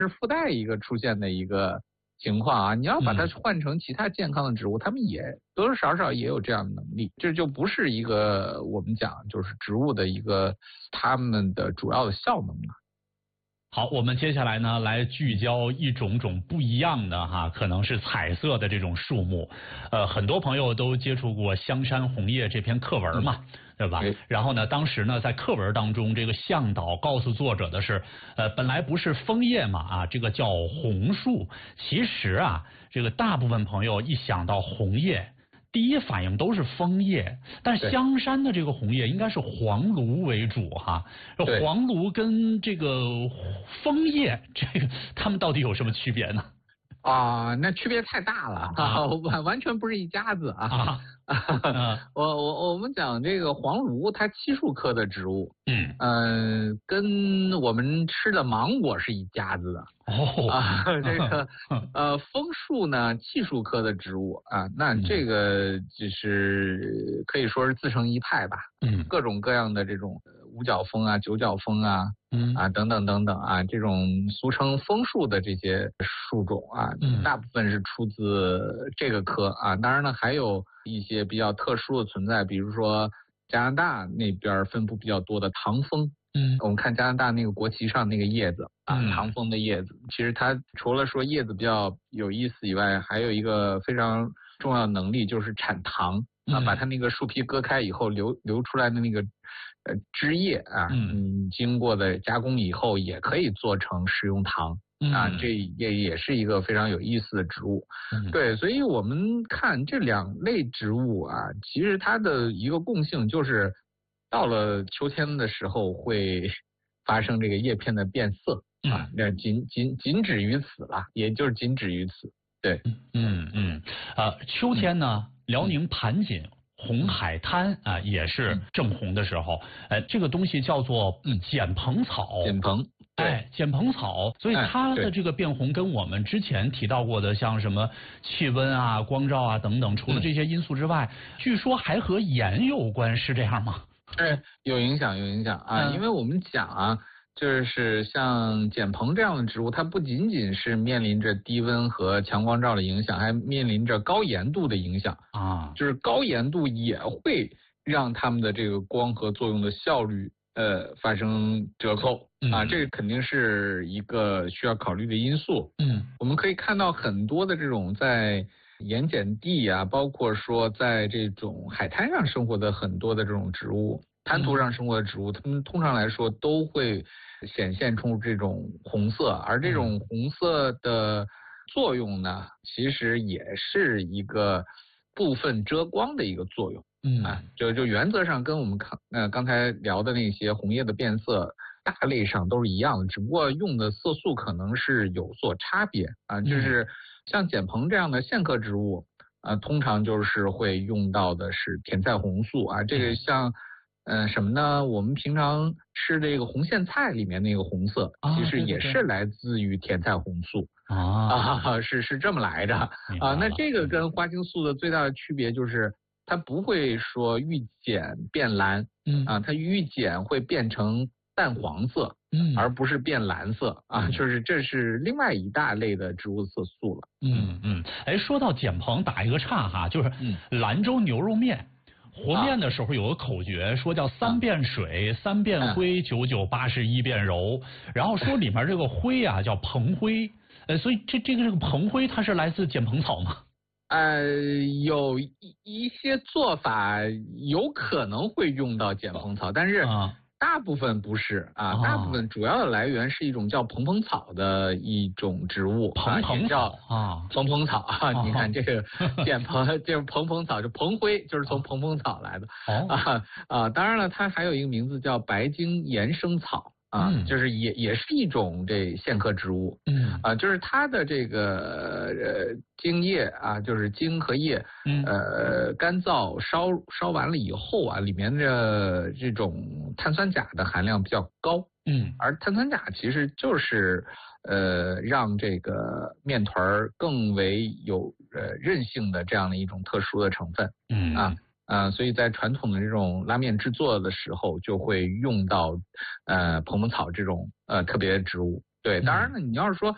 是附带一个出现的一个情况啊。你要把它换成其他健康的植物，它们也多多少少也有这样的能力，这就不是一个我们讲就是植物的一个它们的主要的效能了。 好，我们接下来呢来聚焦一种不一样的可能是彩色的这种树木。很多朋友都接触过《香山红叶》这篇课文嘛，对吧？然后呢，当时呢在课文当中，这个向导告诉作者的是，本来不是枫叶嘛这个叫红树。其实这个大部分朋友一想到红叶，第一反应都是枫叶，但香山的这个红叶应该是黄芦为主黄芦跟这个枫叶，这个它们到底有什么区别呢？ 那区别太大了完全不是一家子我们讲这个黄芦，它漆树科的植物，跟我们吃的芒果是一家子的这个枫树呢，漆树科的植物那这个就是可以说是自成一派吧。各种各样的这种五角枫九角枫等等等等这种俗称枫树的这些树种大部分是出自这个科当然呢，还有一些比较特殊的存在，比如说加拿大那边分布比较多的唐枫。我们看加拿大那个国旗上那个叶子唐枫的叶子，其实它除了说叶子比较有意思以外，还有一个非常重要的能力，就是产糖把它那个树皮割开以后流出来的那个汁液经过的加工以后也可以做成食用糖这也是一个非常有意思的植物。对，所以我们看这两类植物其实它的一个共性就是到了秋天的时候会发生这个叶片的变色那仅止于此了，也就是仅止于此。对， 秋天呢，辽宁盘锦红海滩也是正红的时候，这个东西叫做剪蓬草。剪蓬草，所以它的这个变红跟我们之前提到过的像什么气温光照等等，除了这些因素之外，据说还和盐有关，是这样吗？ 有影响因为我们讲就是像碱蓬这样的植物，它不仅仅是面临着低温和强光照的影响，还面临着高盐度的影响就是高盐度也会让它们的这个光合作用的效率发生折扣这个肯定是一个需要考虑的因素。我们可以看到很多的这种在盐碱地包括说在这种海滩上生活的很多的这种植物，滩涂上生活的植物，它们通常来说都会显现出这种红色，而这种红色的作用呢，其实也是一个部分遮光的一个作用。就原则上跟我们刚才聊的那些红叶的变色大类上都是一样的，只不过用的色素可能是有所差别就是像碱蓬这样的苋科植物通常就是会用到的是甜菜红素这个像什么呢？我们平常吃这个红苋菜里面那个红色，其实也是来自于甜菜红素是这么来的那这个跟花青素的最大的区别就是它不会说遇碱变蓝它遇碱会变成淡黄色而不是变蓝色就是这是另外一大类的植物色素了。 说到碱蓬打一个岔就是兰州牛肉面和面的时候有个口诀，说叫3遍水3遍灰9981遍揉，然后说里面这个灰叫蓬灰所以这个蓬灰它是来自碱蓬草吗？ 有一些做法有可能会用到碱蓬草，但是大部分不是大部分主要的来源是一种叫蓬蓬草的一种植物蓬草蓬蓬草你看这个碱蓬就是蓬蓬草，就蓬灰就是从蓬蓬草来的当然了，它还有一个名字叫白茎岩生草就是也是一种这苋科植物就是它的这个茎叶就是茎和叶干燥烧完了以后里面的这种碳酸钾的含量比较高而碳酸钾其实就是让这个面团更为有韧性的这样的一种特殊的成分所以在传统的这种拉面制作的时候就会用到蓬蓬草这种特别的植物。对，当然了，你要是说